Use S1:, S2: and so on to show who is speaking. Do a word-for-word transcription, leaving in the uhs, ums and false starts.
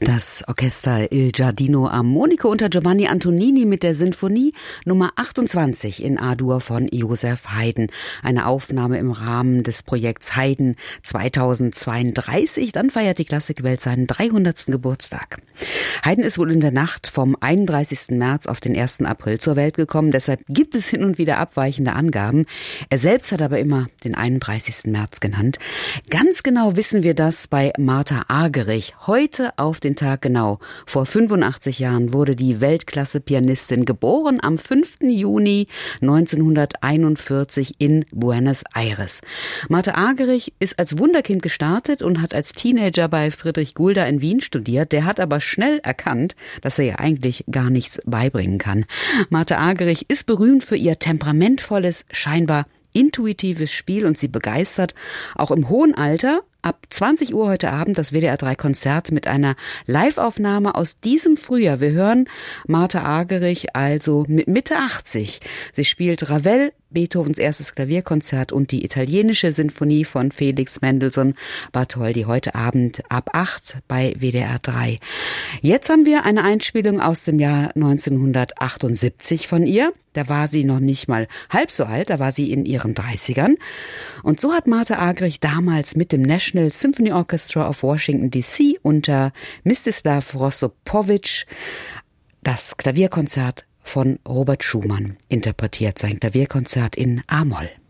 S1: Das Orchester Il Giardino Armonico unter Giovanni Antonini mit der Sinfonie Nummer achtundzwanzig in A-Dur von Joseph Haydn. Eine Aufnahme im Rahmen des Projekts Haydn zweitausendzweiunddreißig. Dann feiert die Klassikwelt seinen dreihundertsten Geburtstag. Haydn ist wohl in der Nacht vom einunddreißigsten März auf den ersten April zur Welt gekommen. Deshalb gibt es hin und wieder abweichende Angaben. Er selbst hat aber immer den einunddreißigsten März genannt. Ganz genau wissen wir das bei Martha Argerich. Heute auf den Tag genau. Vor fünfundachtzig Jahren wurde die Weltklasse-Pianistin geboren am fünften Juni neunzehnhunderteinundvierzig in Buenos Aires. Martha Argerich ist als Wunderkind gestartet und hat als Teenager bei Friedrich Gulda in Wien studiert. Der hat aber schnell erkannt, dass er ihr eigentlich gar nichts beibringen kann. Martha Argerich ist berühmt für ihr temperamentvolles, scheinbar intuitives Spiel und sie begeistert auch im hohen Alter. Ab zwanzig Uhr heute Abend das W D R drei Konzert mit einer Live-Aufnahme aus diesem Frühjahr. Wir hören Martha Argerich also mit Mitte achtzig. Sie spielt Ravel, Beethovens erstes Klavierkonzert und die italienische Sinfonie von Felix Mendelssohn Bartholdy heute Abend ab acht bei W D R drei. Jetzt haben wir eine Einspielung aus dem Jahr neunzehnhundertachtundsiebzig von ihr. Da war sie noch nicht mal halb so alt, da war sie in ihren dreißigern. Und so hat Martha Argerich damals mit dem National Symphony Orchestra of Washington D C unter Mstislav Rostropovich das Klavierkonzert von Robert Schumann interpretiert, sein Klavierkonzert in A-Moll.